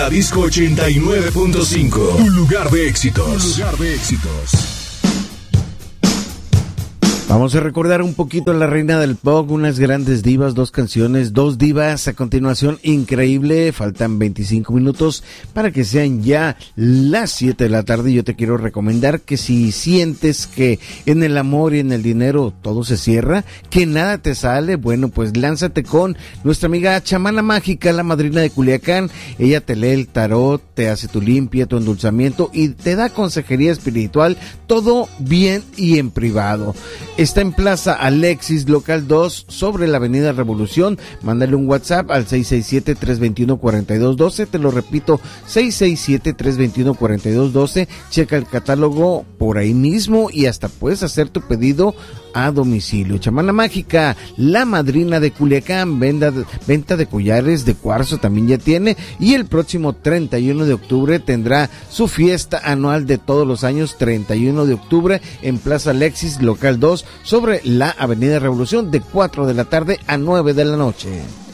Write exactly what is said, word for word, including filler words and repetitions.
La Disco ochenta y nueve punto cinco, un lugar de éxitos. Un lugar de éxitos. Vamos a recordar un poquito a la reina del pop, unas grandes divas, dos canciones, dos divas a continuación, increíble. Faltan veinticinco minutos para que sean ya las siete de la tarde. Yo te quiero recomendar que si sientes que en el amor y en el dinero todo se cierra, que nada te sale, bueno, pues lánzate con nuestra amiga Chamana Mágica, la madrina de Culiacán. Ella te lee el tarot, te hace tu limpia, tu endulzamiento y te da consejería espiritual, todo bien y en privado. Está en Plaza Alexis, local dos, sobre la avenida Revolución. Mándale un WhatsApp al seis seis siete, tres dos uno, cuatro dos uno dos. Te lo repito, seis seis siete, tres dos uno, cuatro dos uno dos. Checa el catálogo por ahí mismo y hasta puedes hacer tu pedido a domicilio. Chamana Mágica, la madrina de Culiacán, venta, venta de collares de cuarzo también ya tiene, y el próximo treinta y uno de octubre tendrá su fiesta anual de todos los años, treinta y uno de octubre en Plaza Alexis, local dos, sobre la avenida Revolución, de cuatro de la tarde a nueve de la noche.